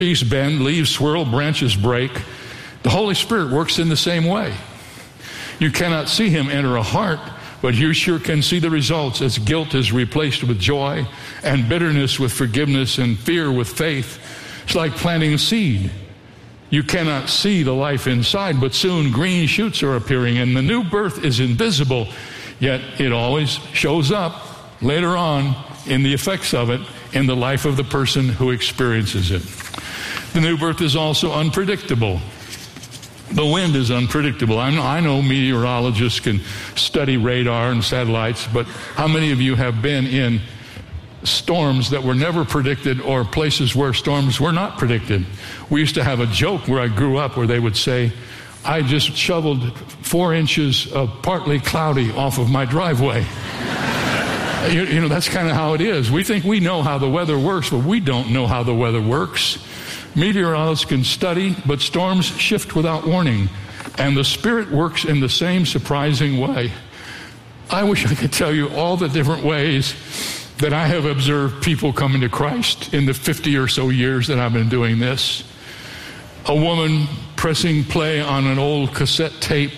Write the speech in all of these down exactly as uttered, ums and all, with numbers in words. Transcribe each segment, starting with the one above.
Trees bend, leaves swirl, branches break. The Holy Spirit works in the same way. You cannot see him enter a heart, but you sure can see the results as guilt is replaced with joy, and bitterness with forgiveness, and fear with faith. It's like planting a seed. You cannot see the life inside, but soon green shoots are appearing, and the new birth is invisible, yet it always shows up later on in the effects of it in the life of the person who experiences it. The new birth is also unpredictable. The wind is unpredictable. I know, I know meteorologists can study radar and satellites, but how many of you have been in storms that were never predicted, or places where storms were not predicted? We used to have a joke where I grew up where they would say, I just shoveled four inches of partly cloudy off of my driveway. you, you know, that's kind of how it is. We think we know how the weather works, but we don't know how the weather works. Meteorologists can study, but storms shift without warning, and the Spirit works in the same surprising way. I wish I could tell you all the different ways that I have observed people coming to Christ in the fifty or so years that I've been doing this. A woman pressing play on an old cassette tape,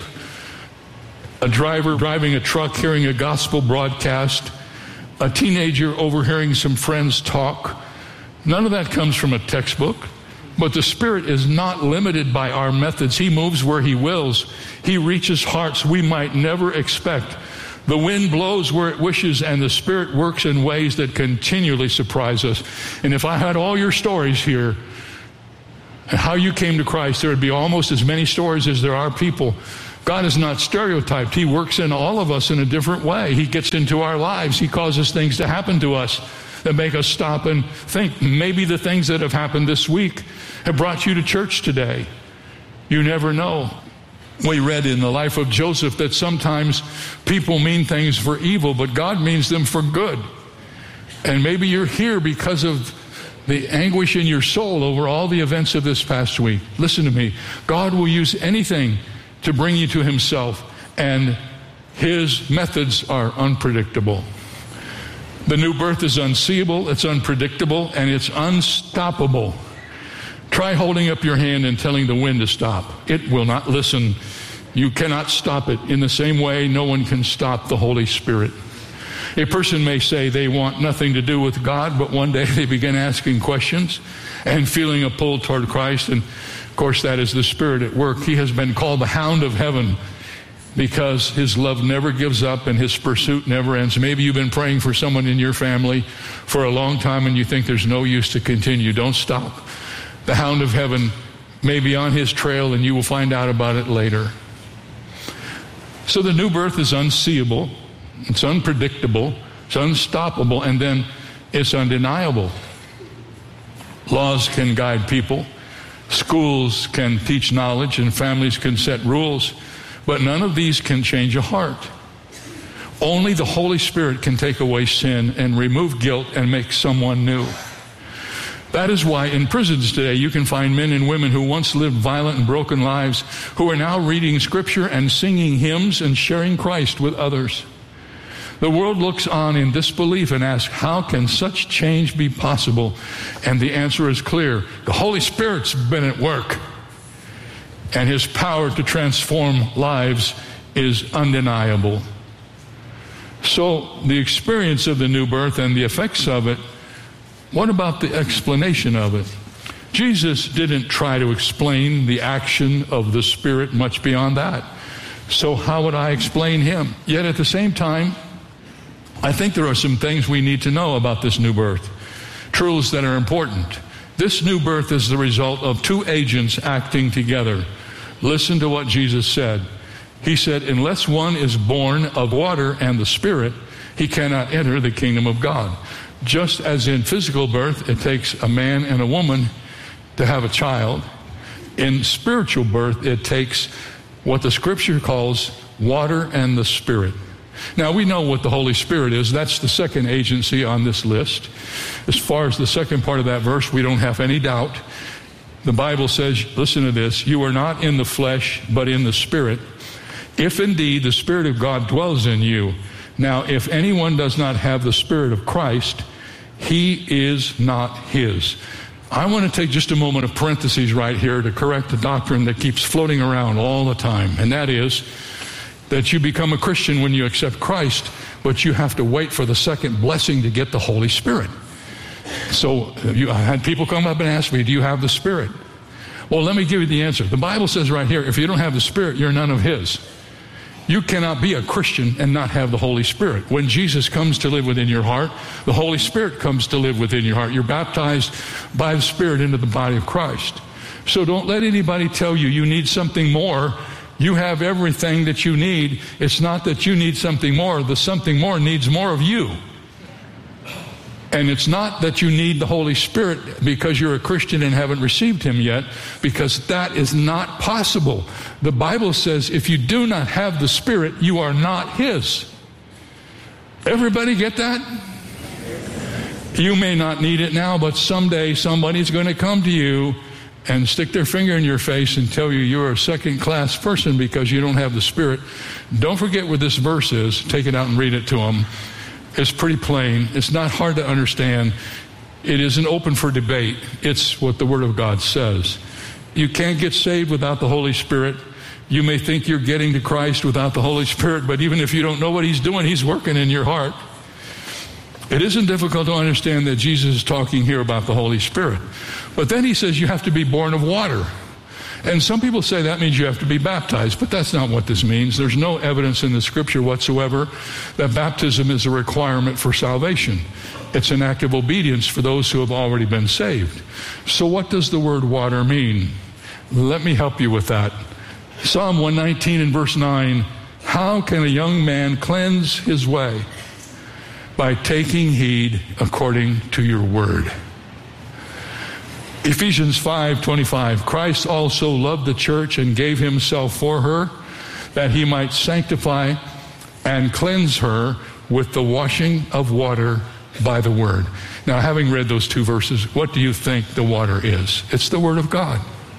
a driver driving a truck hearing a gospel broadcast, a teenager overhearing some friends talk. None of that comes from a textbook. But the Spirit is not limited by our methods. He moves where he wills. He reaches hearts we might never expect. The wind blows where it wishes, and the Spirit works in ways that continually surprise us. And if I had all your stories here, and how you came to Christ, there would be almost as many stories as there are people. God is not stereotyped. He works in all of us in a different way. He gets into our lives. He causes things to happen to us that make us stop and think. Maybe the things that have happened this week have brought you to church today. You never know. We read in the life of Joseph that sometimes people mean things for evil, but God means them for good. And maybe you're here because of the anguish in your soul over all the events of this past week. Listen to me. God will use anything to bring you to himself, and his methods are unpredictable. The new birth is unseeable, it's unpredictable, and it's unstoppable. Try holding up your hand and telling the wind to stop. It will not listen. You cannot stop it. In the same way, no one can stop the Holy Spirit. A person may say they want nothing to do with God, but one day they begin asking questions and feeling a pull toward Christ, and of course that is the Spirit at work. He has been called the Hound of Heaven, because his love never gives up and his pursuit never ends. Maybe you've been praying for someone in your family for a long time and you think there's no use to continue. Don't stop. The Hound of Heaven may be on his trail, and you will find out about it later. So the new birth is unseeable, it's unpredictable, it's unstoppable, and then it's undeniable. Laws can guide people, schools can teach knowledge, and families can set rules. But none of these can change a heart. Only the Holy Spirit can take away sin and remove guilt and make someone new. That is why in prisons today you can find men and women who once lived violent and broken lives who are now reading Scripture and singing hymns and sharing Christ with others. The world looks on in disbelief and asks, how can such change be possible? And the answer is clear. The Holy Spirit's been at work. And his power to transform lives is undeniable. So the experience of the new birth and the effects of it, what about the explanation of it? Jesus didn't try to explain the action of the Spirit much beyond that. So how would I explain him? Yet at the same time, I think there are some things we need to know about this new birth, truths that are important. This new birth is the result of two agents acting together. Listen to what Jesus said. He said, unless one is born of water and the Spirit, he cannot enter the kingdom of God. Just as in physical birth, it takes a man and a woman to have a child. In spiritual birth, it takes what the Scripture calls water and the Spirit. Now, we know what the Holy Spirit is. That's the second agency on this list. As far as the second part of that verse, we don't have any doubt. The Bible says, listen to this, you are not in the flesh, but in the Spirit, if indeed the Spirit of God dwells in you. Now, if anyone does not have the Spirit of Christ, he is not his. I want to take just a moment of parentheses right here to correct the doctrine that keeps floating around all the time, and that is that you become a Christian when you accept Christ, but you have to wait for the second blessing to get the Holy Spirit. So you, I had people come up and ask me, do you have the Spirit? Well, let me give you the answer. The Bible says right here, if you don't have the Spirit, you're none of His. You cannot be a Christian and not have the Holy Spirit. When Jesus comes to live within your heart, the Holy Spirit comes to live within your heart. You're baptized by the Spirit into the body of Christ. So don't let anybody tell you you need something more. You have everything that you need. It's not that you need something more. The something more needs more of you. And it's not that you need the Holy Spirit because you're a Christian and haven't received Him yet, because that is not possible. The Bible says if you do not have the Spirit, you are not His. Everybody get that? You may not need it now, but someday somebody's going to come to you and stick their finger in your face and tell you you're a second-class person because you don't have the Spirit. Don't forget where this verse is. Take it out and read it to them. It's pretty plain. It's not hard to understand. It isn't open for debate. It's what the Word of God says. You can't get saved without the Holy Spirit. You may think you're getting to Christ without the Holy Spirit, but even if you don't know what He's doing, He's working in your heart. It isn't difficult to understand that Jesus is talking here about the Holy Spirit. But then He says you have to be born of water. And some people say that means you have to be baptized, but that's not what this means. There's no evidence in the Scripture whatsoever that baptism is a requirement for salvation. It's an act of obedience for those who have already been saved. So what does the word water mean? Let me help you with that. Psalm one nineteen and verse nine, how can a young man cleanse his way? By taking heed according to your word. Ephesians five twenty-five, Christ also loved the church and gave Himself for her, that He might sanctify and cleanse her with the washing of water by the word. Now, having read those two verses, what do you think the water is? It's the Word of God.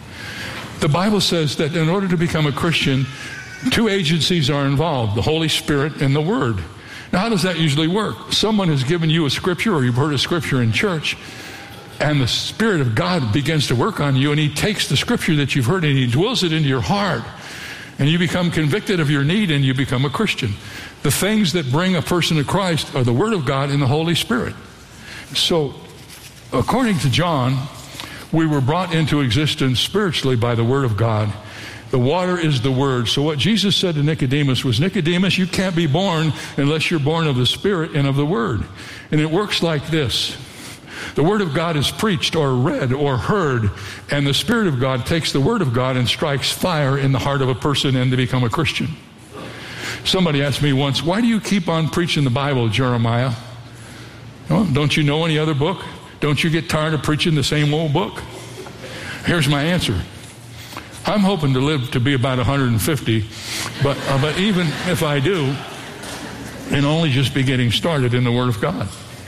The Bible says that in order to become a Christian, two agencies are involved, the Holy Spirit and the Word. Now, how does that usually work? Someone has given you a scripture, or you've heard a scripture in church, and the Spirit of God begins to work on you, and He takes the scripture that you've heard and He dwells it into your heart, and you become convicted of your need and you become a Christian. The things that bring a person to Christ are the Word of God and the Holy Spirit. So, according to John, we were brought into existence spiritually by the Word of God. The water is the Word. So what Jesus said to Nicodemus was, Nicodemus, you can't be born unless you're born of the Spirit and of the Word. And it works like this. The Word of God is preached or read or heard, and the Spirit of God takes the Word of God and strikes fire in the heart of a person and they become a Christian. Somebody asked me once, why do you keep on preaching the Bible, Jeremiah? Well, don't you know any other book? Don't you get tired of preaching the same old book? Here's my answer. I'm hoping to live to be about one hundred fifty, but, uh, but even if I do, and only just be getting started in the Word of God.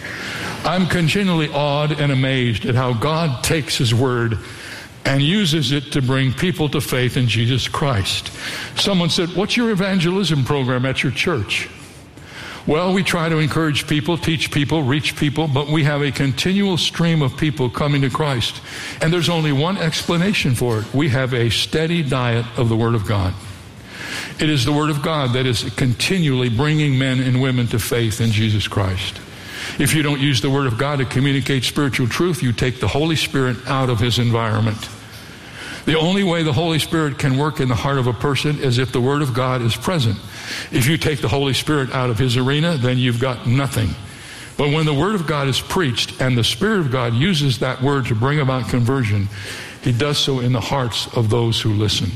I'm continually awed and amazed at how God takes His Word and uses it to bring people to faith in Jesus Christ. Someone said, what's your evangelism program at your church? Well, we try to encourage people, teach people, reach people, but we have a continual stream of people coming to Christ. And there's only one explanation for it. We have a steady diet of the Word of God. It is the Word of God that is continually bringing men and women to faith in Jesus Christ. If you don't use the Word of God to communicate spiritual truth, you take the Holy Spirit out of His environment. The only way the Holy Spirit can work in the heart of a person is if the Word of God is present. If you take the Holy Spirit out of His arena, then you've got nothing. But when the Word of God is preached and the Spirit of God uses that Word to bring about conversion, He does so in the hearts of those who listen.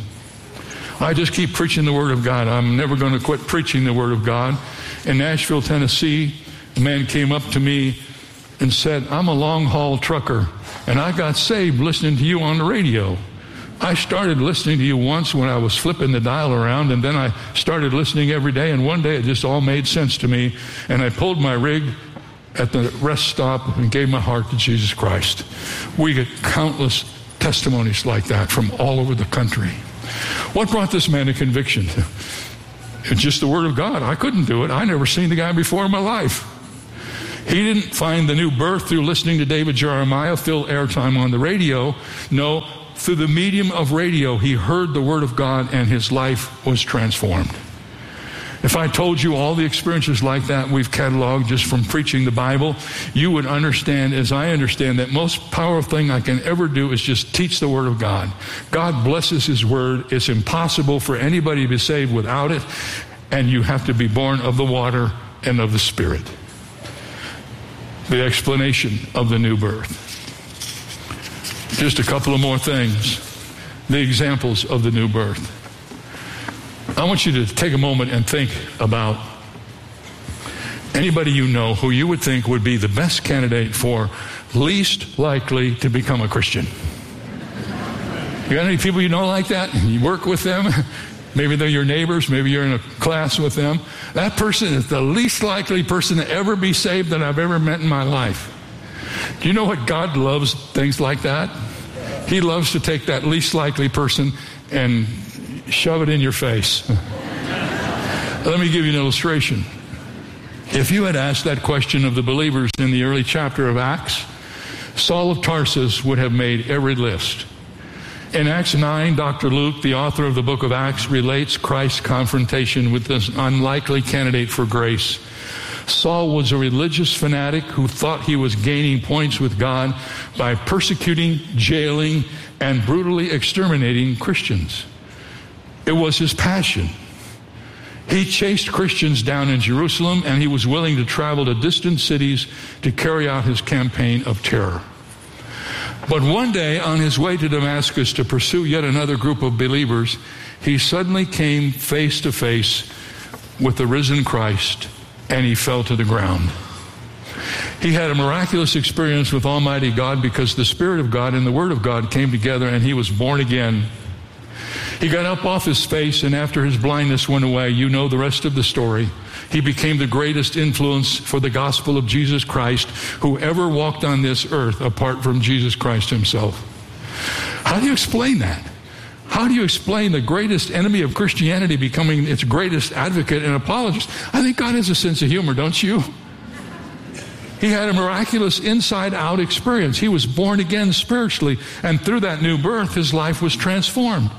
I just keep preaching the Word of God. I'm never going to quit preaching the Word of God. In Nashville, Tennessee, a man came up to me and said, I'm a long-haul trucker, and I got saved listening to you on the radio. I started listening to you once when I was flipping the dial around, and then I started listening every day, and one day it just all made sense to me, and I pulled my rig at the rest stop and gave my heart to Jesus Christ. We get countless testimonies like that from all over the country. What brought this man to conviction? It's just the Word of God. I couldn't do it. I never seen the guy before in my life. He didn't find the new birth through listening to David Jeremiah fill airtime on the radio. No, through the medium of radio, he heard the Word of God and his life was transformed. If I told you all the experiences like that we've cataloged just from preaching the Bible, you would understand, as I understand, that most powerful thing I can ever do is just teach the Word of God. God blesses His Word. It's impossible for anybody to be saved without it, and you have to be born of the water and of the Spirit. The explanation of the new birth. Just a couple of more things. The examples of the new birth. I want you to take a moment and think about anybody you know who you would think would be the best candidate for least likely to become a Christian. You got any people you know like that? You work with them? Maybe they're your neighbors. Maybe you're in a class with them. That person is the least likely person to ever be saved that I've ever met in my life. Do you know what? God loves things like that? He loves to take that least likely person and shove it in your face. Let me give you an illustration. If you had asked that question of the believers in the early chapter of Acts, Saul of Tarsus would have made every list. In Acts nine, Doctor Luke, the author of the book of Acts, relates Christ's confrontation with this unlikely candidate for grace. Saul was a religious fanatic who thought he was gaining points with God by persecuting, jailing, and brutally exterminating Christians. It was his passion. He chased Christians down in Jerusalem, and he was willing to travel to distant cities to carry out his campaign of terror. But one day, on his way to Damascus to pursue yet another group of believers, he suddenly came face to face with the risen Christ, and he fell to the ground. He had a miraculous experience with Almighty God because the Spirit of God and the Word of God came together, and he was born again. He got up off his face, and after his blindness went away, you know the rest of the story. He became the greatest influence for the gospel of Jesus Christ who ever walked on this earth apart from Jesus Christ himself. How do you explain that? How do you explain the greatest enemy of Christianity becoming its greatest advocate and apologist? I think God has a sense of humor, don't you? He had a miraculous inside-out experience. He was born again spiritually, and through that new birth, his life was transformed.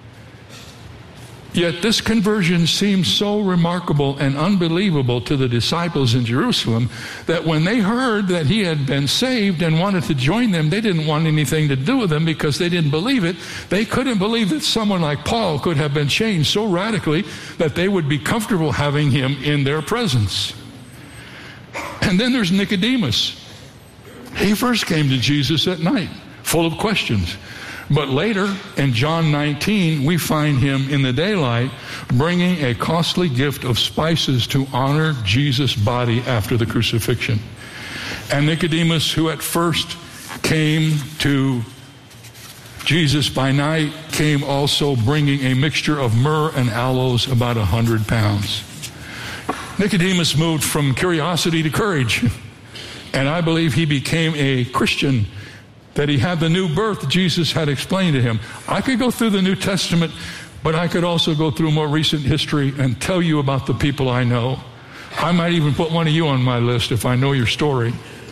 Yet this conversion seemed so remarkable and unbelievable to the disciples in Jerusalem that when they heard that he had been saved and wanted to join them, they didn't want anything to do with him because they didn't believe it. They couldn't believe that someone like Paul could have been changed so radically that they would be comfortable having him in their presence. And then there's Nicodemus. He first came to Jesus at night, full of questions. But later, in John nineteen, we find him in the daylight bringing a costly gift of spices to honor Jesus' body after the crucifixion. And Nicodemus, who at first came to Jesus by night, came also bringing a mixture of myrrh and aloes, about a hundred pounds. Nicodemus moved from curiosity to courage, and I believe he became a Christian, that he had the new birth Jesus had explained to him. I could go through the New Testament, but I could also go through more recent history and tell you about the people I know. I might even put one of you on my list if I know your story.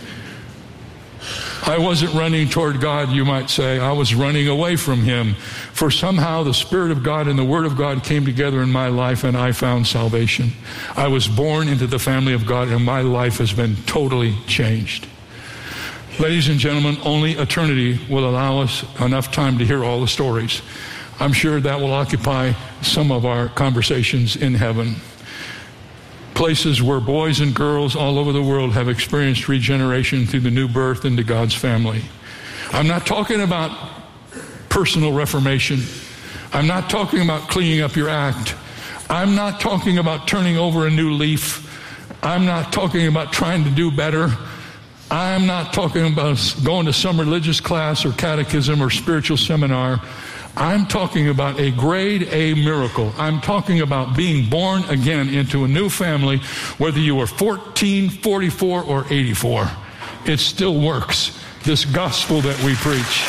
I wasn't running toward God, you might say. I was running away from him. For somehow the Spirit of God and the Word of God came together in my life, and I found salvation. I was born into the family of God, and my life has been totally changed. Ladies and gentlemen, only eternity will allow us enough time to hear all the stories. I'm sure that will occupy some of our conversations in heaven. Places where boys and girls all over the world have experienced regeneration through the new birth into God's family. I'm not talking about personal reformation. I'm not talking about cleaning up your act. I'm not talking about turning over a new leaf. I'm not talking about trying to do better. I'm not talking about going to some religious class or catechism or spiritual seminar. I'm talking about a grade A miracle. I'm talking about being born again into a new family, whether you are fourteen, forty-four, or eighty-four. It still works, this gospel that we preach.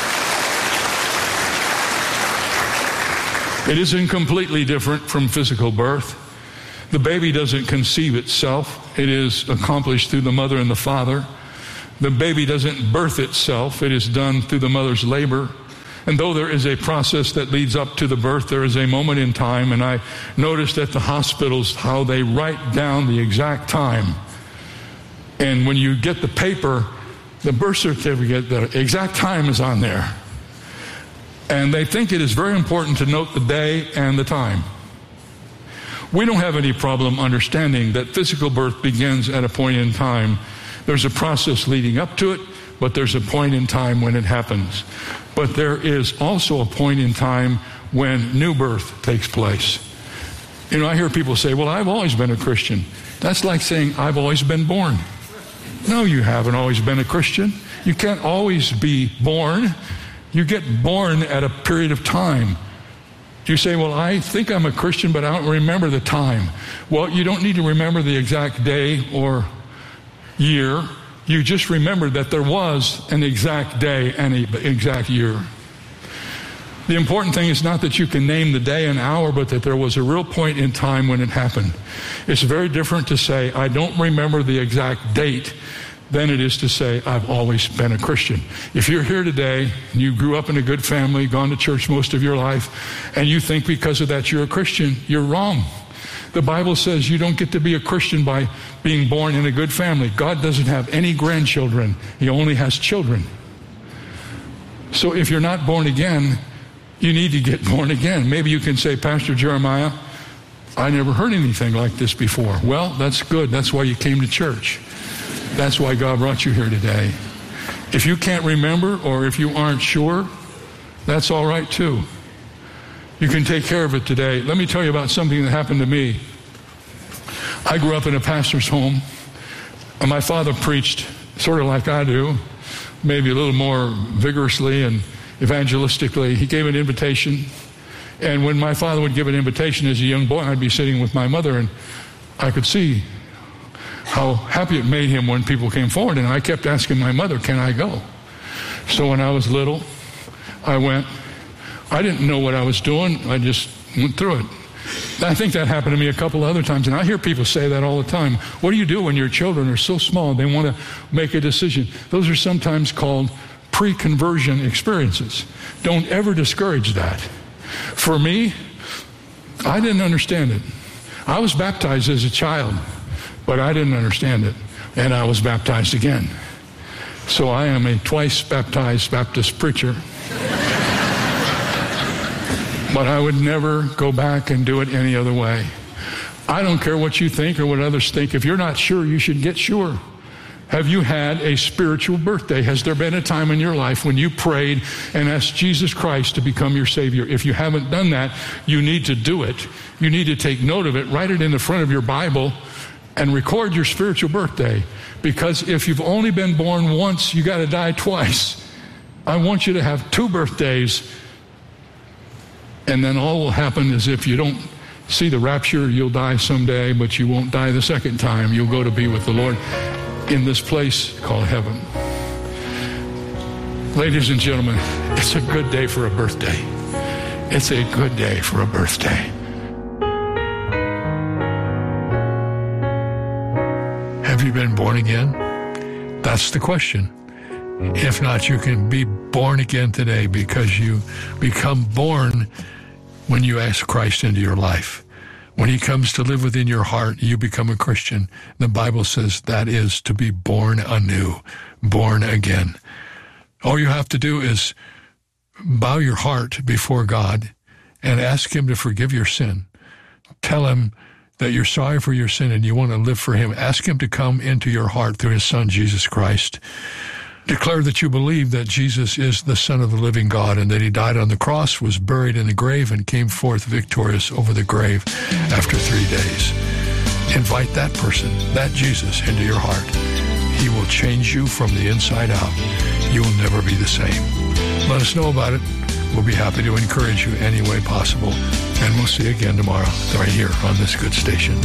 It isn't completely different from physical birth. The baby doesn't conceive itself. it is accomplished through the mother and the father. The baby doesn't birth itself. It is done through the mother's labor. And though there is a process that leads up to the birth, there is a moment in time, and I noticed at the hospitals how they write down the exact time. And when you get the paper, the birth certificate, the exact time is on there. And they think it is very important to note the day and the time. We don't have any problem understanding that physical birth begins at a point in time. There's a process leading up to it, but there's a point in time when it happens. But there is also a point in time when new birth takes place. You know, I hear people say, well, I've always been a Christian. That's like saying, I've always been born. No, you haven't always been a Christian. You can't always be born. You get born at a period of time. You say, well, I think I'm a Christian, but I don't remember the time. Well, you don't need to remember the exact day or year. You just remember that there was an exact day and an exact year. The important thing is not that you can name the day and hour, but that there was a real point in time when it happened. It's very different to say, I don't remember the exact date, than it is to say, I've always been a Christian. If you're here today, and you grew up in a good family, gone to church most of your life, and you think because of that you're a Christian, you're wrong. The Bible says you don't get to be a Christian by being born in a good family. God doesn't have any grandchildren. He only has children. So if you're not born again, you need to get born again. Maybe you can say, Pastor Jeremiah, I never heard anything like this before. Well, that's good. That's why you came to church. That's why God brought you here today. If you can't remember or if you aren't sure, that's all right too. You can take care of it today. Let me tell you about something that happened to me. I grew up in a pastor's home. My father preached sort of like I do, maybe a little more vigorously and evangelistically. He gave an invitation. And when my father would give an invitation as a young boy, I'd be sitting with my mother, and I could see how happy it made him when people came forward. And I kept asking my mother, can I go? So when I was little, I went. I didn't know what I was doing. I just went through it. I think that happened to me a couple other times, and I hear people say that all the time. What do you do when your children are so small and they want to make a decision? Those are sometimes called pre-conversion experiences. Don't ever discourage that. For me, I didn't understand it. I was baptized as a child, but I didn't understand it, and I was baptized again. So I am a twice baptized Baptist preacher. But I would never go back and do it any other way. I don't care what you think or what others think. If you're not sure, you should get sure. Have you had a spiritual birthday? Has there been a time in your life when you prayed and asked Jesus Christ to become your Savior? If you haven't done that, you need to do it. You need to take note of it, write it in the front of your Bible, and record your spiritual birthday. Because if you've only been born once, you got to die twice. I want you to have two birthdays. And then all will happen is if you don't see the rapture, you'll die someday, but you won't die the second time. You'll go to be with the Lord in this place called heaven. Ladies and gentlemen, it's a good day for a birthday. It's a good day for a birthday. Have you been born again? That's the question. If not, you can be born again today, because you become born when you ask Christ into your life. When he comes to live within your heart, you become a Christian. The Bible says that is to be born anew, born again. All you have to do is bow your heart before God and ask him to forgive your sin. Tell him that you're sorry for your sin and you want to live for him. Ask him to come into your heart through his Son, Jesus Christ. Declare that you believe that Jesus is the Son of the living God and that he died on the cross, was buried in the grave, and came forth victorious over the grave after three days. Invite that person, that Jesus, into your heart. He will change you from the inside out. You will never be the same. Let us know about it. We'll be happy to encourage you any way possible. And we'll see you again tomorrow, right here on this good station.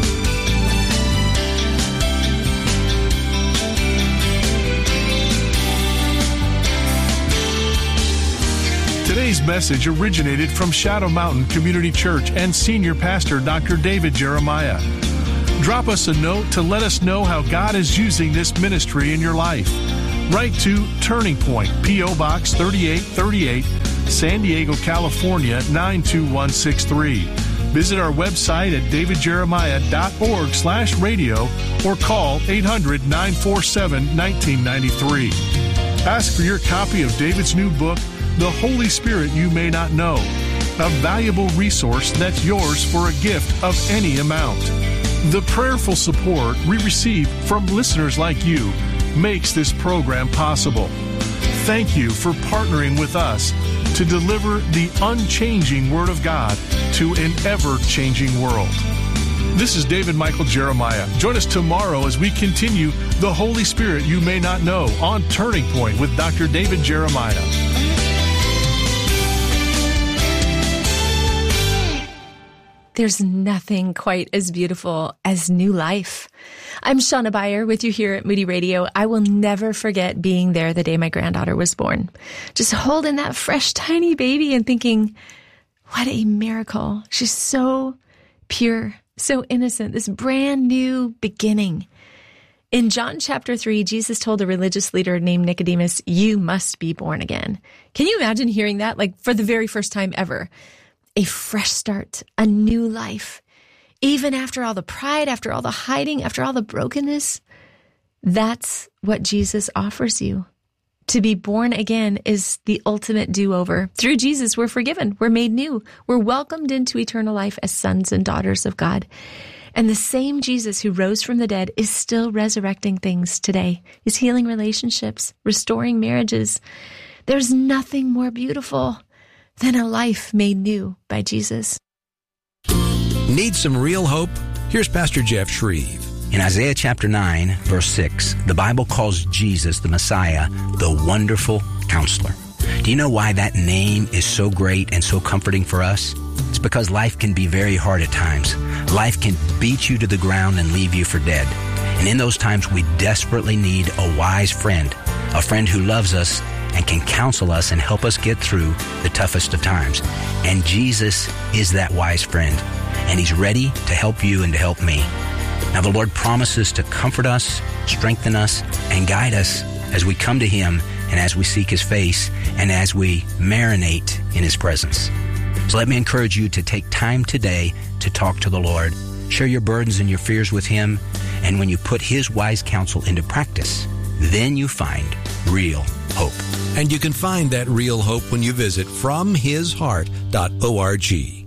Today's message originated from Shadow Mountain Community Church and Senior Pastor Doctor David Jeremiah. Drop us a note to let us know how God is using this ministry in your life. Write to Turning Point, P O. Box thirty-eight thirty-eight, San Diego, California, nine two one six three. Visit our website at davidjeremiah.org slash radio or call eight hundred, nine four seven, nineteen ninety-three. Ask for your copy of David's new book, The Holy Spirit You May Not Know, a valuable resource that's yours for a gift of any amount. The prayerful support we receive from listeners like you makes this program possible. Thank you for partnering with us to deliver the unchanging Word of God to an ever-changing world. This is David Michael Jeremiah. Join us tomorrow as we continue The Holy Spirit You May Not Know on Turning Point with Doctor David Jeremiah. There's nothing quite as beautiful as new life. I'm Shauna Beyer with you here at Moody Radio. I will never forget being there the day my granddaughter was born. Just holding that fresh, tiny baby and thinking, what a miracle. She's so pure, so innocent, this brand new beginning. In John chapter three, Jesus told a religious leader named Nicodemus, you must be born again. Can you imagine hearing that, like for the very first time ever? A fresh start, a new life. Even after all the pride, after all the hiding, after all the brokenness, that's what Jesus offers you. To be born again is the ultimate do-over. Through Jesus, we're forgiven. We're made new. We're welcomed into eternal life as sons and daughters of God. And the same Jesus who rose from the dead is still resurrecting things today. He's healing relationships, restoring marriages. There's nothing more beautiful than a life made new by Jesus. Need some real hope? Here's Pastor Jeff Shreve. In Isaiah chapter nine, verse six, the Bible calls Jesus, the Messiah, the Wonderful Counselor. Do you know why that name is so great and so comforting for us? It's because life can be very hard at times. Life can beat you to the ground and leave you for dead. And in those times, we desperately need a wise friend, a friend who loves us and can counsel us and help us get through the toughest of times. And Jesus is that wise friend, and He's ready to help you and to help me. Now, the Lord promises to comfort us, strengthen us, and guide us as we come to Him and as we seek His face and as we marinate in His presence. So let me encourage you to take time today to talk to the Lord. Share your burdens and your fears with Him, and when you put His wise counsel into practice, then you find real hope. And you can find that real hope when you visit from his heart dot org.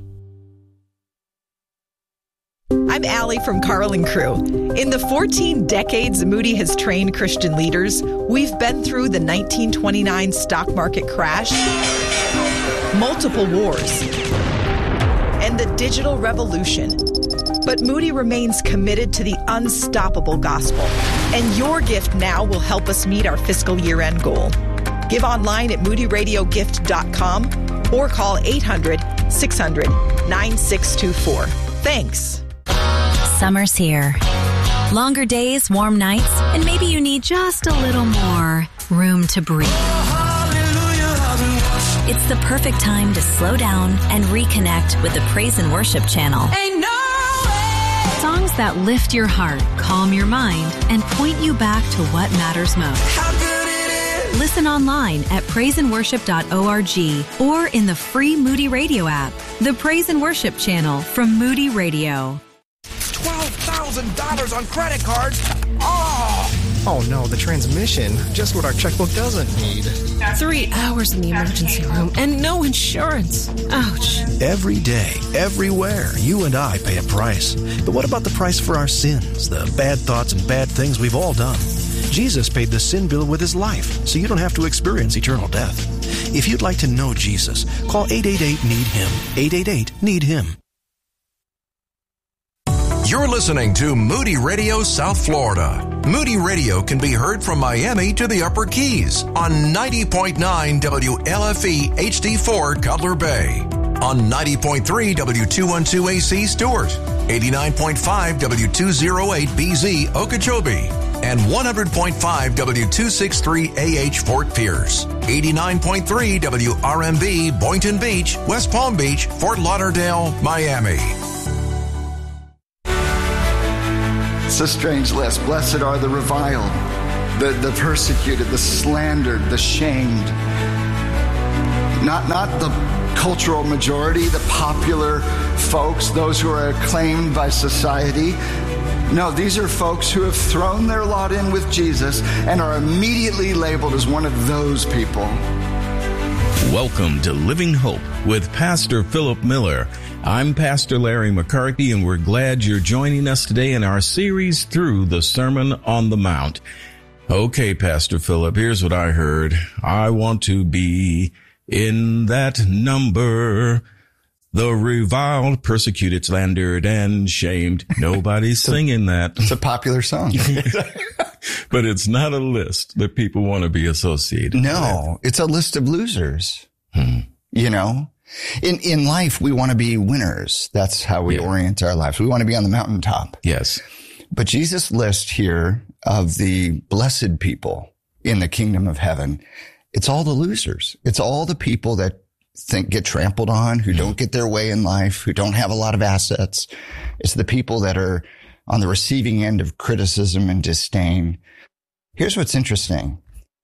I'm Allie from Carl and Crew. In the fourteen decades Moody has trained Christian leaders, we've been through the nineteen twenty-nine stock market crash, multiple wars, and the digital revolution. But Moody remains committed to the unstoppable gospel, and your gift now will help us meet our fiscal year-end goal. Give online at moody radio gift dot com or call eight hundred, six hundred, nine six two four. Thanks. Summer's here. Longer days, warm nights, and maybe you need just a little more room to breathe. It's the perfect time to slow down and reconnect with the Praise and Worship channel. Ain't no way. Songs that lift your heart, calm your mind, and point you back to what matters most. How good it is. Listen online at praise and worship dot org or in the free Moody Radio app. The Praise and Worship channel from Moody Radio. twelve thousand dollars on credit cards. Oh! Oh no, the transmission. Just what our checkbook doesn't need. Three hours in the emergency room and no insurance. Ouch. Every day, everywhere, you and I pay a price. But what about the price for our sins, the bad thoughts and bad things we've all done? Jesus paid the sin bill with His life, so you don't have to experience eternal death. If you'd like to know Jesus, call eight eight eight, need him. eight eight eight, need him. You're listening to Moody Radio South Florida. Moody Radio can be heard from Miami to the Upper Keys on ninety point nine W L F E H D four Cutler Bay, on ninety point three W two twelve A C Stewart, eighty-nine point five W two oh eight B Z Okeechobee, and one hundred point five W two sixty-three A H Fort Pierce, eighty-nine point three W R M B Boynton Beach, West Palm, Palm Beach, Fort Lauderdale, Miami. It's a strange list. Blessed are the reviled, the, the persecuted, the slandered, the shamed. Not, not the cultural majority, the popular folks, those who are acclaimed by society. No, these are folks who have thrown their lot in with Jesus and are immediately labeled as one of those people. Welcome to Living Hope with Pastor Philip Miller. I'm Pastor Larry McCarthy, and we're glad you're joining us today in our series through the Sermon on the Mount. Okay, Pastor Philip, here's what I heard. I want to be in that number, the reviled, persecuted, slandered, and shamed. Nobody's singing that. It's a popular song. But it's not a list that people want to be associated No, with. It's a list of losers. Hmm. You know, in, in life, we want to be winners. That's how we yeah. orient our lives. We want to be on the mountaintop. Yes. But Jesus' list here of the blessed people in the kingdom of heaven, it's all the losers. It's all the people that think get trampled on, who don't get their way in life, who don't have a lot of assets. It's the people that are on the receiving end of criticism and disdain. Here's what's interesting.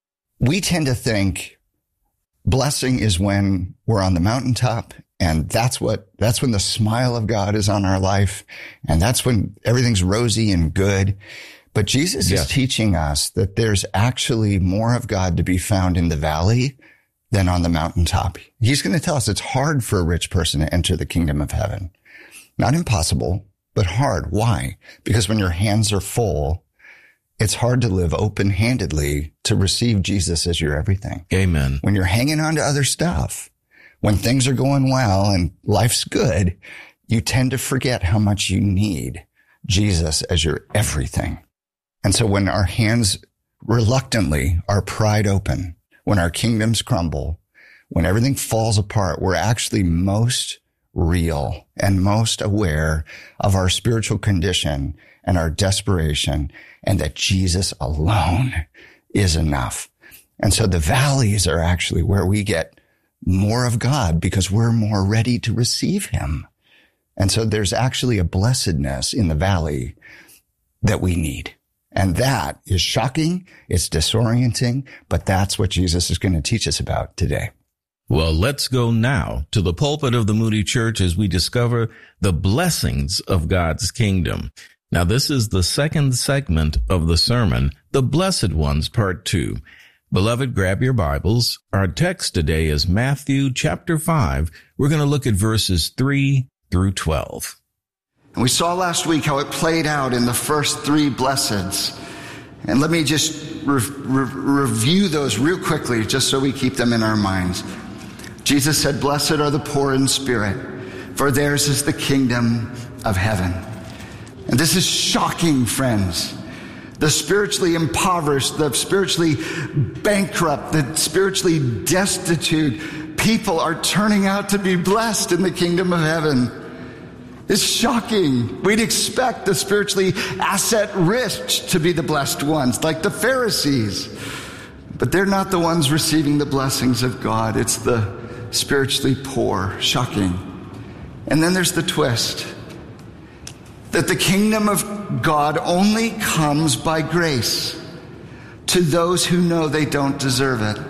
We tend to think blessing is when we're on the mountaintop, and that's what, that's when the smile of God is on our life, and that's when everything's rosy and good. But Jesus yeah. is teaching us that there's actually more of God to be found in the valley than on the mountaintop. He's going to tell us it's hard for a rich person to enter the kingdom of heaven. Not impossible, but hard. Why? Because when your hands are full, it's hard to live open-handedly to receive Jesus as your everything. Amen. When you're hanging on to other stuff, when things are going well and life's good, you tend to forget how much you need Jesus as your everything. And so when our hands reluctantly are pried open, when our kingdoms crumble, when everything falls apart, we're actually most real and most aware of our spiritual condition and our desperation, and that Jesus alone is enough. And so the valleys are actually where we get more of God because we're more ready to receive him. And so there's actually a blessedness in the valley that we need. And that is shocking. It's disorienting, but that's what Jesus is going to teach us about today. Well, let's go now to the pulpit of the Moody Church as we discover the blessings of God's kingdom. Now, this is the second segment of the sermon, the Blessed Ones, Part Two. Beloved, grab your Bibles. Our text today is Matthew chapter five. We're going to look at verses three through twelve. And we saw last week how it played out in the first three blesseds. And let me just re- re- review those real quickly, just so we keep them in our minds. Jesus said, "Blessed are the poor in spirit, for theirs is the kingdom of heaven." And this is shocking, friends. The spiritually impoverished, the spiritually bankrupt, the spiritually destitute people are turning out to be blessed in the kingdom of heaven. It's shocking. We'd expect the spiritually asset-rich to be the blessed ones, like the Pharisees. But they're not the ones receiving the blessings of God. It's the spiritually poor. Shocking. And then there's the twist. That the kingdom of God only comes by grace to those who know they don't deserve it.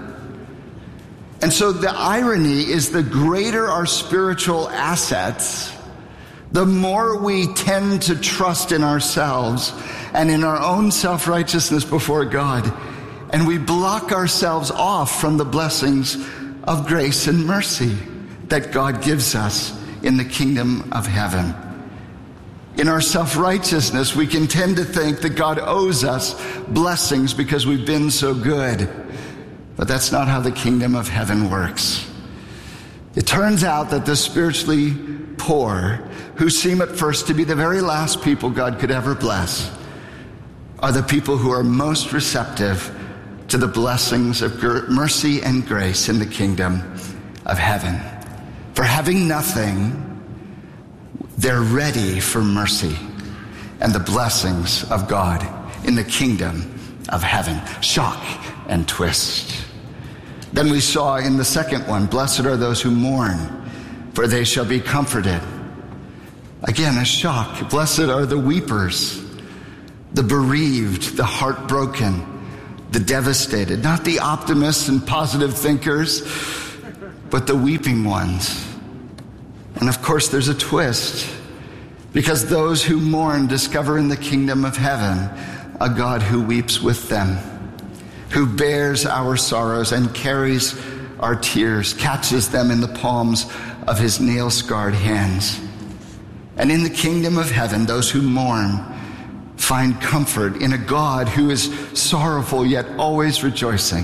And so the irony is, the greater our spiritual assets, the more we tend to trust in ourselves and in our own self-righteousness before God. And we block ourselves off from the blessings of grace and mercy that God gives us in the kingdom of heaven. In our self-righteousness, we can tend to think that God owes us blessings because we've been so good. But that's not how the kingdom of heaven works. It turns out that the spiritually poor, who seem at first to be the very last people God could ever bless, are the people who are most receptive to the blessings of mercy and grace in the kingdom of heaven. For having nothing, they're ready for mercy and the blessings of God in the kingdom of heaven. Shock and twist. Then we saw in the second one, blessed are those who mourn, for they shall be comforted. Again, a shock. Blessed are the weepers, the bereaved, the heartbroken, the devastated, not the optimists and positive thinkers, but the weeping ones. And of course, there's a twist, because those who mourn discover in the kingdom of heaven a God who weeps with them, who bears our sorrows and carries our tears, catches them in the palms of his nail-scarred hands. And in the kingdom of heaven, those who mourn find comfort in a God who is sorrowful yet always rejoicing,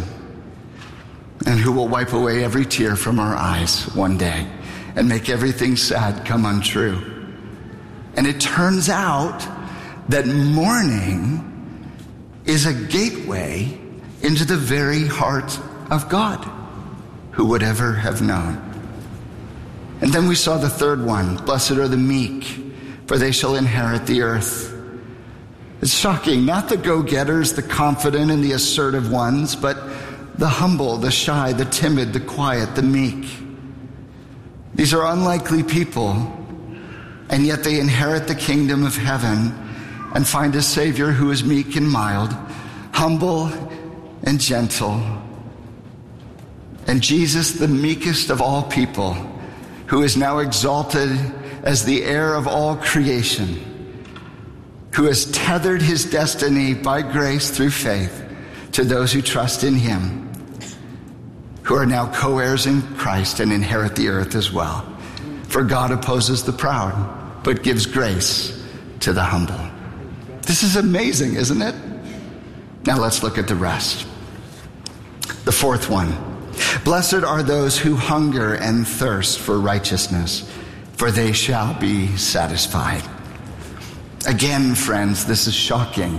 and who will wipe away every tear from our eyes one day and make everything sad come untrue. And it turns out that mourning is a gateway into the very heart of God. Who would ever have known? And then we saw the third one. Blessed are the meek, for they shall inherit the earth. It's shocking, not the go-getters, the confident and the assertive ones, but the humble, the shy, the timid, the quiet, the meek. These are unlikely people, and yet they inherit the kingdom of heaven and find a Savior who is meek and mild, humble and gentle. And Jesus, the meekest of all people, who is now exalted as the heir of all creation, who has tethered his destiny by grace through faith to those who trust in him, who are now co-heirs in Christ and inherit the earth as well. For God opposes the proud, but gives grace to the humble. This is amazing, isn't it? Now let's look at the rest. The fourth one. Blessed are those who hunger and thirst for righteousness, for they shall be satisfied. Again, friends, this is shocking.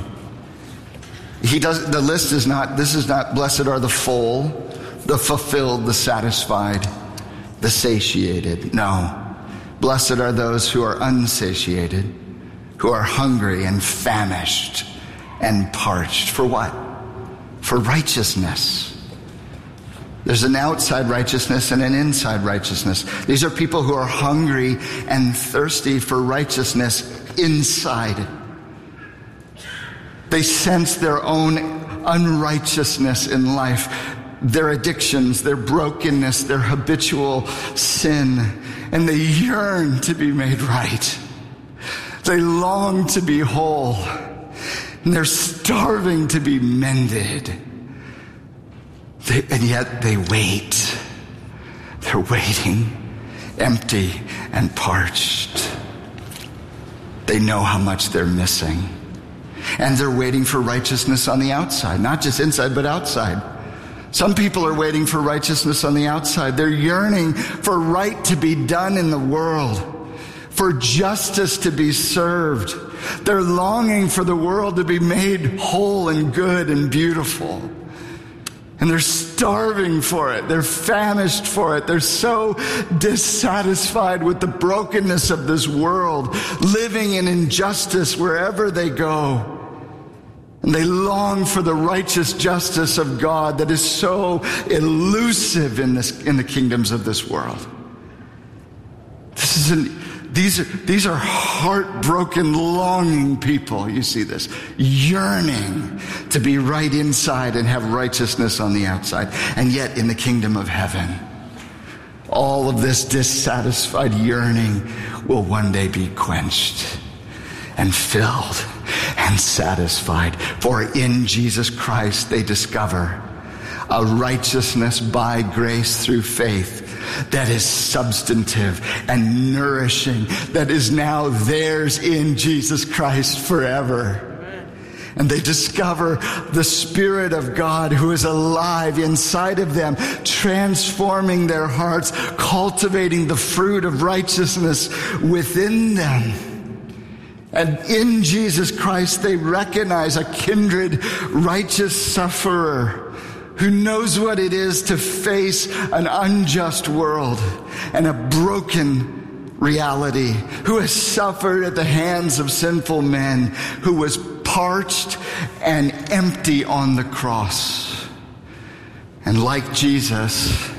He does, the list is not, this is not blessed are the full, the fulfilled, the satisfied, the satiated. No. Blessed are those who are unsatiated, who are hungry and famished and parched. For what? For righteousness. There's an outside righteousness and an inside righteousness. These are people who are hungry and thirsty for righteousness inside. They sense their own unrighteousness in life, their addictions, their brokenness, their habitual sin, and they yearn to be made right. They long to be whole, and they're starving to be mended. They, and yet they wait. They're waiting, empty and parched. They know how much they're missing. And they're waiting for righteousness on the outside, not just inside, but outside. Some people are waiting for righteousness on the outside. They're yearning for right to be done in the world, for justice to be served. They're longing for the world to be made whole and good and beautiful. And they're starving for it. They're famished for it. They're so dissatisfied with the brokenness of this world, living in injustice wherever they go. And they long for the righteous justice of God that is so elusive in this, in the kingdoms of this world. This is an, these are, these are heartbroken, longing people. You see this, yearning to be right inside and have righteousness on the outside. And yet in the kingdom of heaven, all of this dissatisfied yearning will one day be quenched and filled and satisfied. For in Jesus Christ they discover a righteousness by grace through faith that is substantive and nourishing, that is now theirs in Jesus Christ forever. And they discover the Spirit of God who is alive inside of them, transforming their hearts, cultivating the fruit of righteousness within them. And in Jesus Christ, they recognize a kindred, righteous sufferer who knows what it is to face an unjust world and a broken reality, who has suffered at the hands of sinful men, who was parched and empty on the cross. And like Jesus,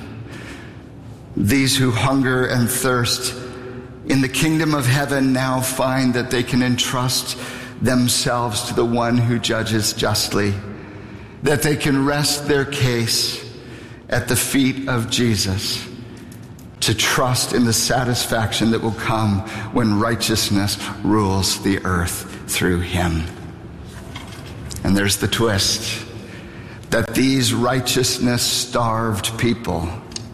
these who hunger and thirst in the kingdom of heaven now find that they can entrust themselves to the one who judges justly, that they can rest their case at the feet of Jesus, to trust in the satisfaction that will come when righteousness rules the earth through him. And there's the twist, that these righteousness-starved people,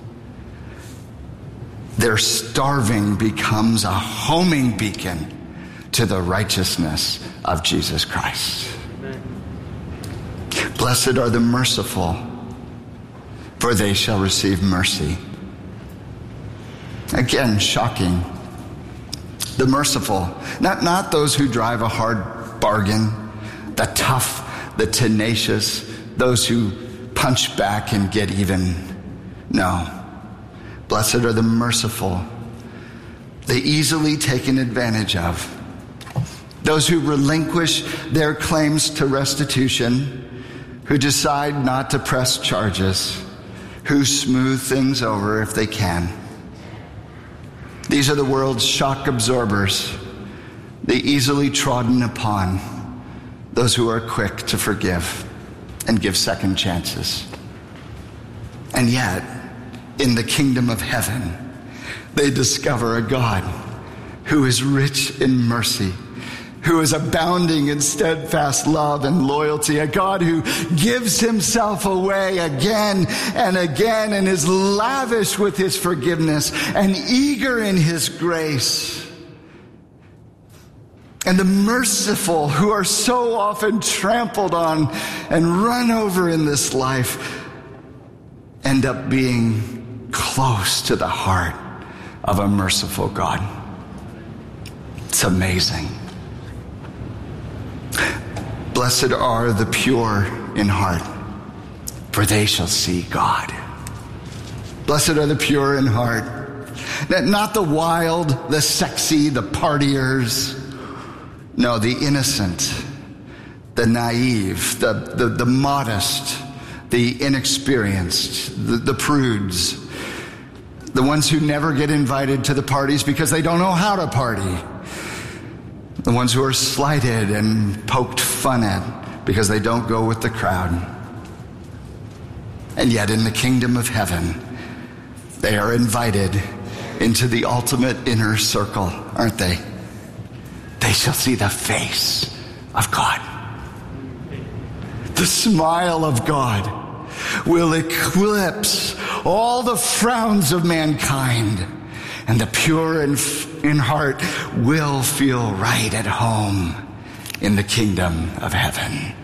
their starving becomes a homing beacon to the righteousness of Jesus Christ. Amen. Blessed are the merciful, for they shall receive mercy. Again, shocking. The merciful, not, not those who drive a hard bargain, the tough, the tenacious, those who punch back and get even. No. Blessed are the merciful, the easily taken advantage of, those who relinquish their claims to restitution, who decide not to press charges, who smooth things over if they can. These are the world's shock absorbers, the easily trodden upon, those who are quick to forgive and give second chances. And yet, in the kingdom of heaven, they discover a God who is rich in mercy, who is abounding in steadfast love and loyalty, a God who gives himself away again and again and is lavish with his forgiveness and eager in his grace. And the merciful, who are so often trampled on and run over in this life, end up being close to the heart of a merciful God. It's amazing. Blessed are the pure in heart, for they shall see God. Blessed are the pure in heart. Not the wild, the sexy, the partiers. No, the innocent, the naive, the, the, the modest, the inexperienced, the, the prudes, the ones who never get invited to the parties because they don't know how to party. The ones who are slighted and poked fun at because they don't go with the crowd. And yet in the kingdom of heaven, they are invited into the ultimate inner circle, aren't they? They shall see the face of God. The smile of God will eclipse all the frowns of mankind. And the pure in, in heart will feel right at home in the kingdom of heaven.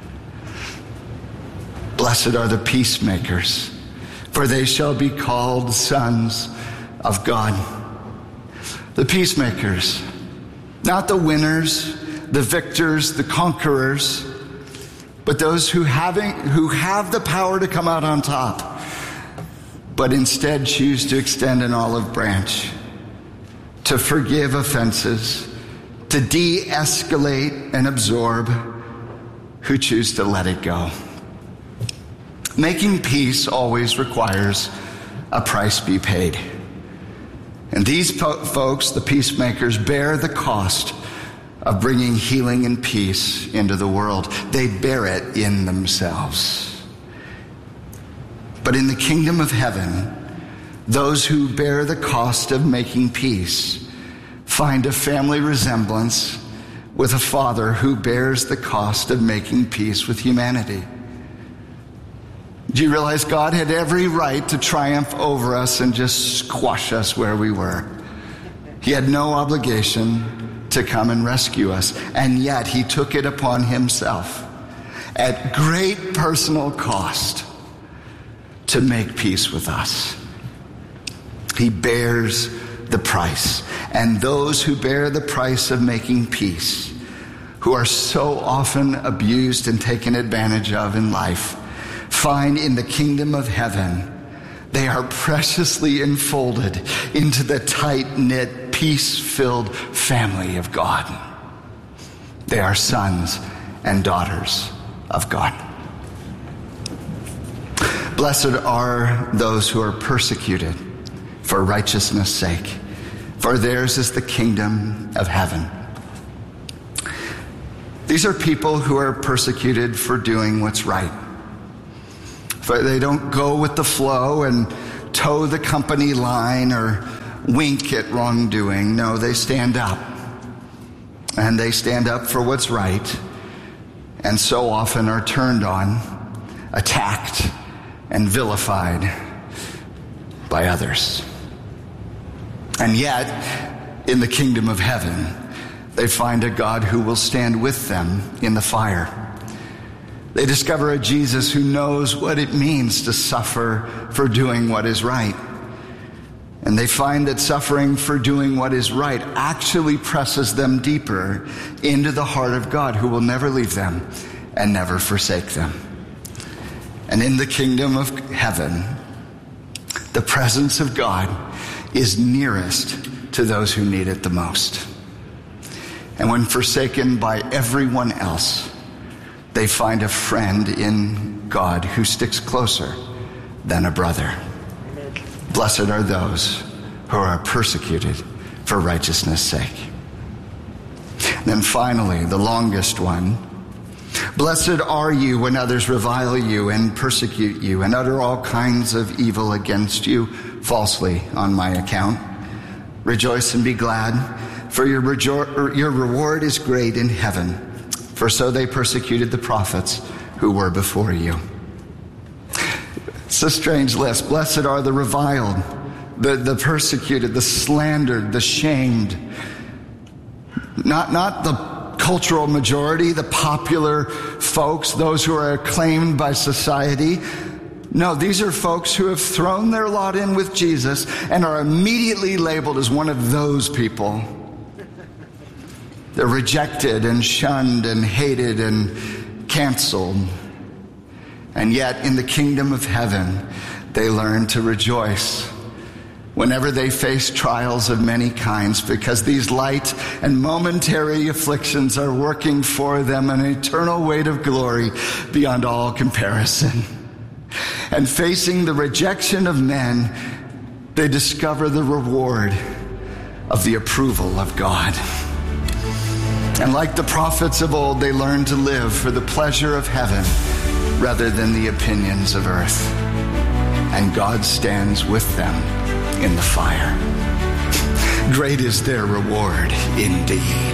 Blessed are the peacemakers, for they shall be called sons of God. The peacemakers, not the winners, the victors, the conquerors, but those who having who have the power to come out on top, but instead choose to extend an olive branch, to forgive offenses, to de-escalate and absorb, who choose to let it go. Making peace always requires a price be paid. And these po- folks, the peacemakers, bear the cost of bringing healing and peace into the world. They bear it in themselves. But in the kingdom of heaven, those who bear the cost of making peace find a family resemblance with a father who bears the cost of making peace with humanity. Do you realize God had every right to triumph over us and just squash us where we were? He had no obligation to come and rescue us, and yet he took it upon himself at great personal cost to make peace with us. He bears the price. And those who bear the price of making peace, who are so often abused and taken advantage of in life, find in the kingdom of heaven, they are preciously enfolded into the tight-knit, peace-filled family of God. They are sons and daughters of God. Blessed are those who are persecuted for righteousness' sake, for theirs is the kingdom of heaven. These are people who are persecuted for doing what's right. They don't go with the flow and toe the company line or wink at wrongdoing. No, they stand up. And they stand up for what's right, and so often are turned on, attacked, and vilified by others. And yet, in the kingdom of heaven, they find a God who will stand with them in the fire. They discover a Jesus who knows what it means to suffer for doing what is right. And they find that suffering for doing what is right actually presses them deeper into the heart of God, who will never leave them and never forsake them. And in the kingdom of heaven, the presence of God is nearest to those who need it the most. And when forsaken by everyone else, they find a friend in God who sticks closer than a brother. Blessed are those who are persecuted for righteousness' sake. And then finally, the longest one. Blessed are you when others revile you and persecute you and utter all kinds of evil against you falsely on my account. Rejoice and be glad, for your, rejo- your reward is great in heaven. For so they persecuted the prophets who were before you. It's a strange list. Blessed are the reviled, the, the persecuted, the slandered, the shamed. Not, not the cultural majority, the popular folks, those who are acclaimed by society. No, these are folks who have thrown their lot in with Jesus and are immediately labeled as one of those people. They're rejected and shunned and hated and canceled. And yet, in the kingdom of heaven, they learn to rejoice whenever they face trials of many kinds, because these light and momentary afflictions are working for them an eternal weight of glory beyond all comparison. And facing the rejection of men, they discover the reward of the approval of God. And like the prophets of old, they learn to live for the pleasure of heaven rather than the opinions of earth. And God stands with them in the fire. Great is their reward indeed.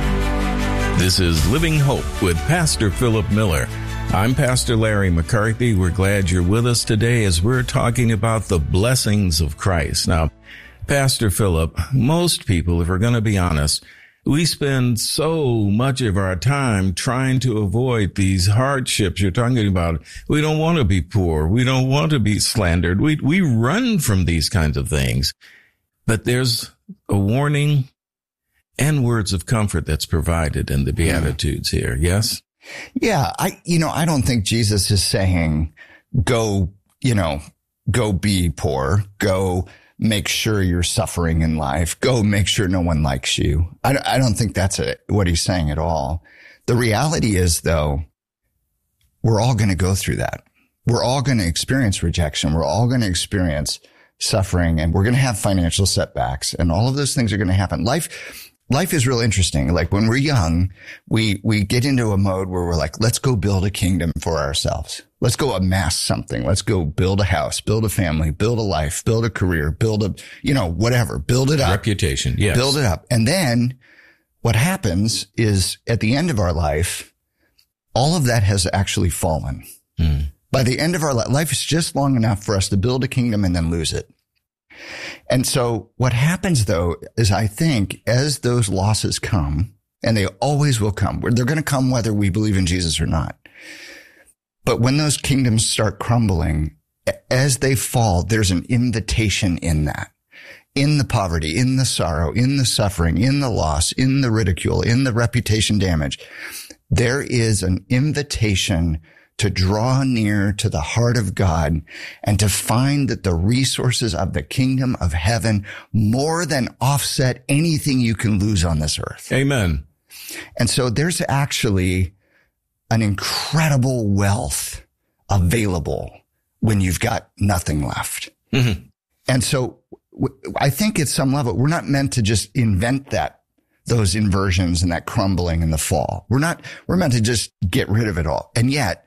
This is Living Hope with Pastor Philip Miller. I'm Pastor Larry McCarthy. We're glad you're with us today as we're talking about the blessings of Christ. Now, Pastor Philip, most people, if we're going to be honest, we spend so much of our time trying to avoid these hardships you're talking about. We don't want to be poor. We don't want to be slandered. We we run from these kinds of things. But there's a warning and words of comfort that's provided in the Beatitudes here. Yes? Yeah. I, you know, I don't think Jesus is saying, go, you know, go be poor, go make sure you're suffering in life. Go make sure no one likes you. I, I don't think that's a, what he's saying at all. The reality is, though, we're all going to go through that. We're all going to experience rejection. We're all going to experience suffering, and we're going to have financial setbacks, and all of those things are going to happen. Life, life is real interesting. Like when we're young, we, we get into a mode where we're like, let's go build a kingdom for ourselves. Let's go amass something. Let's go build a house, build a family, build a life, build a career, build a, you know, whatever, build it up. Reputation. Yes. Build it up. And then what happens is at the end of our life, all of that has actually fallen. Mm. By the end of our life, life is just long enough for us to build a kingdom and then lose it. And so what happens, though, is I think as those losses come, and they always will come, they're going to come whether we believe in Jesus or not. But when those kingdoms start crumbling, as they fall, there's an invitation in that, in the poverty, in the sorrow, in the suffering, in the loss, in the ridicule, in the reputation damage. There is an invitation to draw near to the heart of God and to find that the resources of the kingdom of heaven more than offset anything you can lose on this earth. Amen. And so there's actually an incredible wealth available when you've got nothing left. Mm-hmm. And so w- I think at some level, we're not meant to just invent that those inversions and that crumbling and the fall. We're not, we're meant to just get rid of it all. And yet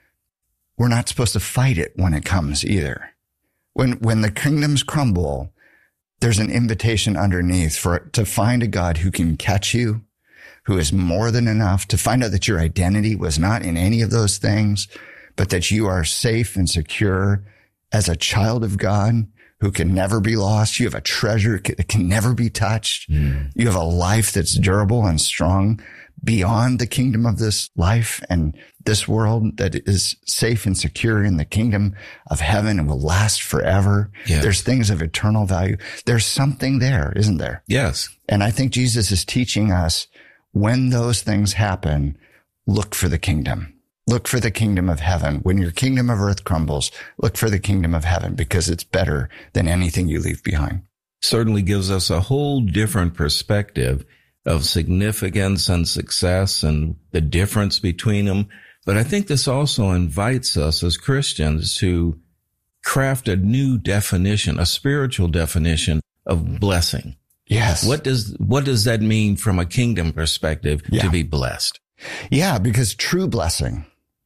we're not supposed to fight it when it comes either. When, when the kingdoms crumble, there's an invitation underneath for to find a God who can catch you, who is more than enough, to find out that your identity was not in any of those things, but that you are safe and secure as a child of God who can never be lost. You have a treasure that can never be touched. Mm. You have a life that's durable and strong beyond the kingdom of this life and this world, that is safe and secure in the kingdom of heaven and will last forever. Yeah. There's things of eternal value. There's something there, isn't there? Yes. And I think Jesus is teaching us, when those things happen, look for the kingdom. Look for the kingdom of heaven. When your kingdom of earth crumbles, look for the kingdom of heaven, because it's better than anything you leave behind. Certainly gives us a whole different perspective of significance and success and the difference between them. But I think this also invites us as Christians to craft a new definition, a spiritual definition of blessing. Yes. What does, what does that mean from a kingdom perspective yeah. to be blessed? Yeah, because true blessing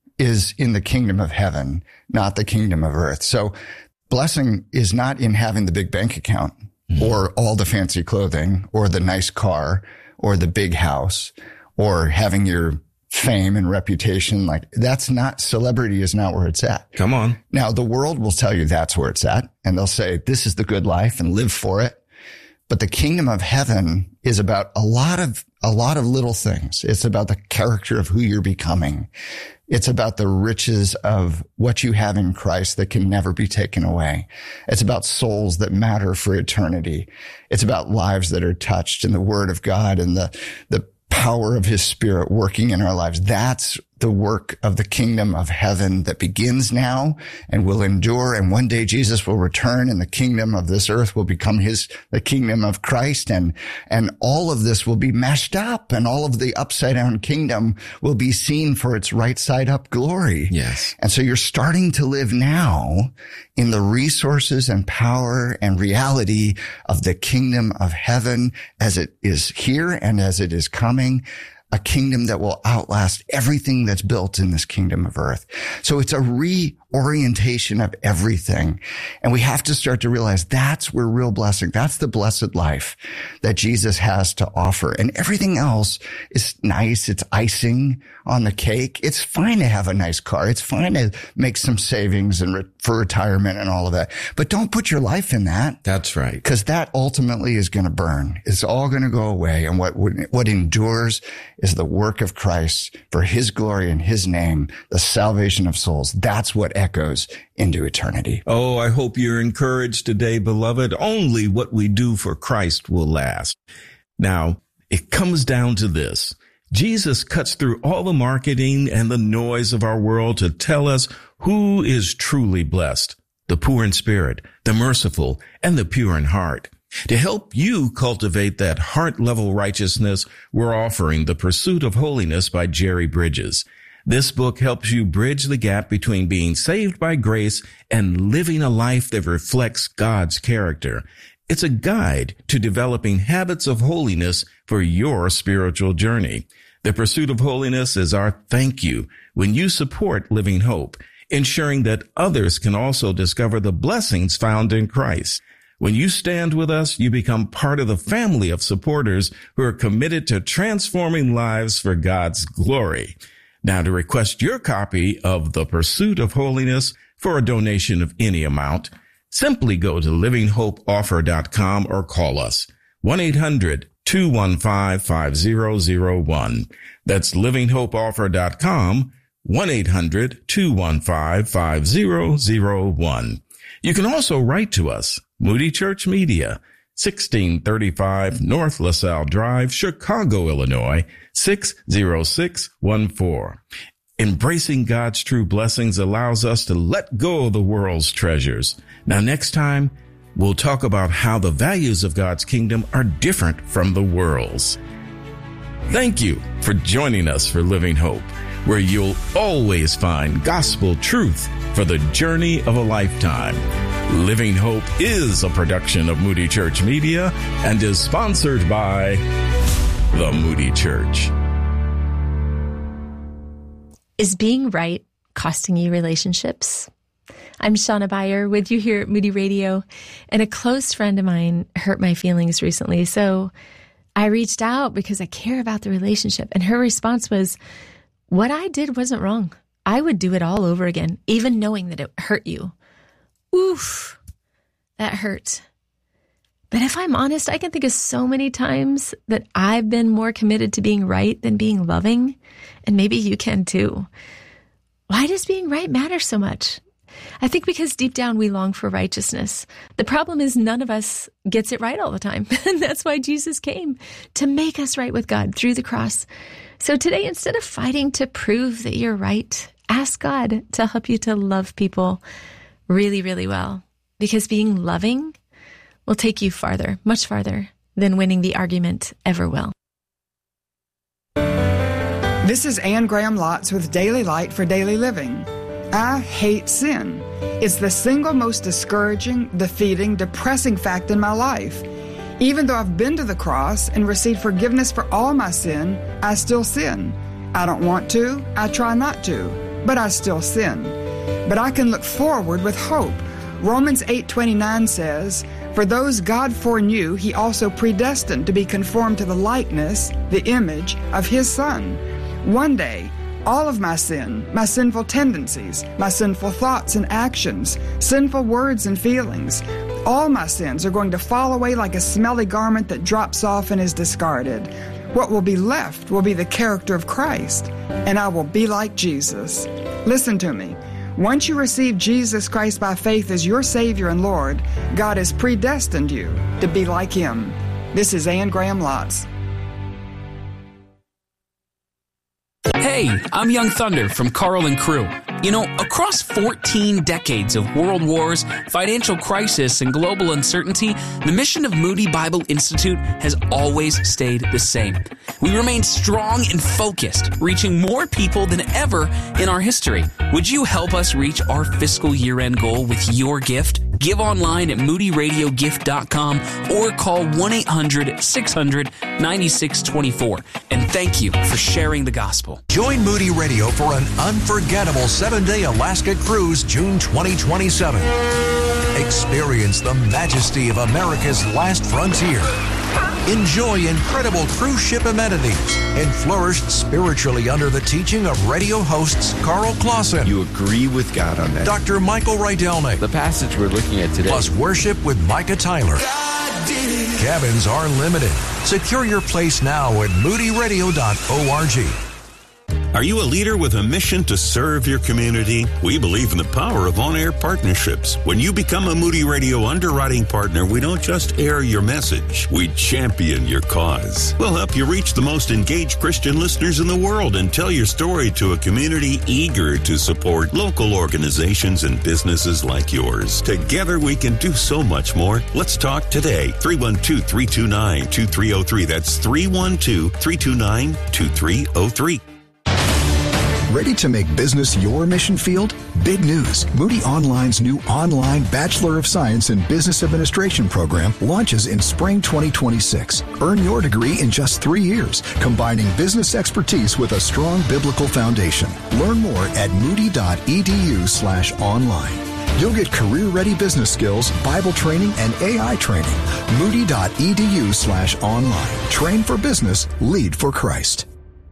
is in the kingdom of heaven, not the kingdom of earth. So blessing is not in having the big bank account mm-hmm. or all the fancy clothing or the nice car or the big house or having your fame and reputation. Like, that's not, celebrity is not where it's at. Come on. Now, the world will tell you that's where it's at, and they'll say, this is the good life and live for it. But the kingdom of heaven is about a lot of, a lot of little things. It's about the character of who you're becoming. It's about the riches of what you have in Christ that can never be taken away. It's about souls that matter for eternity. It's about lives that are touched in the word of God and the, the power of his spirit working in our lives. That's the work of the kingdom of heaven that begins now and will endure. And one day Jesus will return and the kingdom of this earth will become his, the kingdom of Christ. And, and all of this will be mashed up, and all of the upside down kingdom will be seen for its right side up glory. Yes. And so you're starting to live now in the resources and power and reality of the kingdom of heaven as it is here and as it is coming. A kingdom that will outlast everything that's built in this kingdom of earth. So it's a reorientation of everything. And we have to start to realize that's where real blessing, that's the blessed life that Jesus has to offer. And everything else is nice. It's icing on the cake. It's fine to have a nice car. It's fine to make some savings and re- for retirement and all of that. But don't put your life in that. That's right. Because that ultimately is going to burn. It's all going to go away. And what, what endures is the work of Christ for his glory and his name, the salvation of souls. That's what echoes into eternity. Oh, I hope you're encouraged today, beloved. Only what we do for Christ will last. Now, it comes down to this. Jesus cuts through all the marketing and the noise of our world to tell us who is truly blessed: the poor in spirit, the merciful, and the pure in heart. To help you cultivate that heart-level righteousness, we're offering The Pursuit of Holiness by Jerry Bridges. This book helps you bridge the gap between being saved by grace and living a life that reflects God's character. It's a guide to developing habits of holiness for your spiritual journey. The Pursuit of Holiness is our thank you when you support Living Hope, ensuring that others can also discover the blessings found in Christ. When you stand with us, you become part of the family of supporters who are committed to transforming lives for God's glory. Now, to request your copy of The Pursuit of Holiness for a donation of any amount, simply go to living hope offer dot com or call us one eight hundred two one five five zero zero one. That's living hope offer dot com, one eight hundred two one five five zero zero one. You can also write to us, Moody Church Media, sixteen thirty-five North LaSalle Drive, Chicago, Illinois, six zero six one four. Embracing God's true blessings allows us to let go of the world's treasures. Now, next time, we'll talk about how the values of God's kingdom are different from the world's. Thank you for joining us for Living Hope, where you'll always find gospel truth for the journey of a lifetime. Living Hope is a production of Moody Church Media and is sponsored by The Moody Church. Is being right costing you relationships? I'm Shauna Beyer with you here at Moody Radio, and a close friend of mine hurt my feelings recently. So I reached out because I care about the relationship, and her response was, what I did wasn't wrong. I would do it all over again, even knowing that it hurt you. Oof, that hurt. But if I'm honest, I can think of so many times that I've been more committed to being right than being loving, and maybe you can too. Why does being right matter so much? I think because deep down we long for righteousness. The problem is none of us gets it right all the time, and that's why Jesus came, to make us right with God through the cross. So today, instead of fighting to prove that you're right, ask God to help you to love people really, really well, because being loving will take you farther, much farther than winning the argument ever will. This is Anne Graham Lotz with Daily Light for Daily Living. I hate sin. It's the single most discouraging, defeating, depressing fact in my life. Even though I've been to the cross and received forgiveness for all my sin, I still sin. I don't want to, I try not to, but I still sin. But I can look forward with hope. Romans eight twenty-nine says, "For those God foreknew, he also predestined to be conformed to the likeness, the image of his Son." One day, all of my sin, my sinful tendencies, my sinful thoughts and actions, sinful words and feelings, all my sins are going to fall away like a smelly garment that drops off and is discarded. What will be left will be the character of Christ, and I will be like Jesus. Listen to me. Once you receive Jesus Christ by faith as your Savior and Lord, God has predestined you to be like Him. This is Anne Graham Lotz. Hey, I'm Young Thunder from Carl and Crew. You know, across fourteen decades of world wars, financial crisis, and global uncertainty, the mission of Moody Bible Institute has always stayed the same. We remain strong and focused, reaching more people than ever in our history. Would you help us reach our fiscal year-end goal with your gift? Give online at moody radio gift dot com or call one eight hundred six hundred ninety-six twenty-four. And thank you for sharing the gospel. Join Moody Radio for an unforgettable seven-day Alaska cruise June twenty twenty-seven. Experience the majesty of America's last frontier. Enjoy incredible cruise ship amenities and flourish spiritually under the teaching of radio hosts Carl Clausen. You agree with God on that. Doctor Michael Rydelnik. The passage we're looking at today. Plus worship with Micah Tyler. Cabins are limited. Secure your place now at moody radio dot org. Are you a leader with a mission to serve your community? We believe in the power of on-air partnerships. When you become a Moody Radio underwriting partner, we don't just air your message, we champion your cause. We'll help you reach the most engaged Christian listeners in the world and tell your story to a community eager to support local organizations and businesses like yours. Together we can do so much more. Let's talk today. three one two, three two nine, two three zero three. That's three one two, three two nine, two three zero three. Ready to make business your mission field? Big news. Moody Online's new online Bachelor of Science in Business Administration program launches in spring twenty twenty-six. Earn your degree in just three years, combining business expertise with a strong biblical foundation. Learn more at moody dot e d u slash online. You'll get career-ready business skills, Bible training, and A I training. moody dot e d u slash online. Train for business, lead for Christ.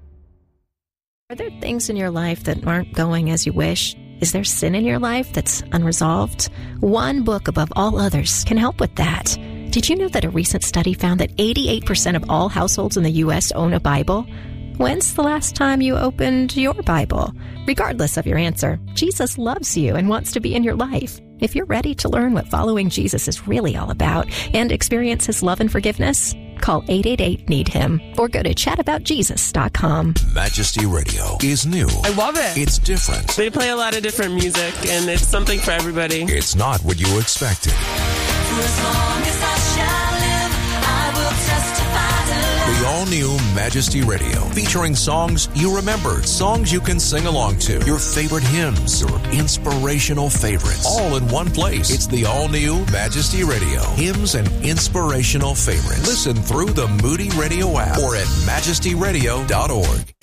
Are there things in your life that aren't going as you wish? Is there sin in your life that's unresolved? One book above all others can help with that. Did you know that a recent study found that eighty-eight percent of all households in the U S own a Bible? When's the last time you opened your Bible? Regardless of your answer, Jesus loves you and wants to be in your life. If you're ready to learn what following Jesus is really all about and experience His love and forgiveness, call eight eight eight, need him or go to chat about jesus dot com. Majesty Radio is new. I love it. It's different. They play a lot of different music, and it's something for everybody. It's not what you expected. For as long as I shall live, I will testify to love. The all-new Majesty Radio, featuring songs you remember, songs you can sing along to, your favorite hymns, your inspirational favorites, all in one place. It's the all-new Majesty Radio, hymns and inspirational favorites. Listen through the Moody Radio app or at majesty radio dot org.